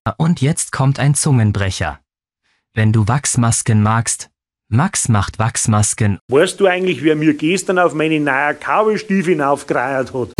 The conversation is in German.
Und jetzt kommt ein Zungenbrecher. Wenn du Wachsmasken magst, Max macht Wachsmasken. Weißt du eigentlich, wer mir gestern auf meine neue Cowboystiefel hinaufgereiert hat?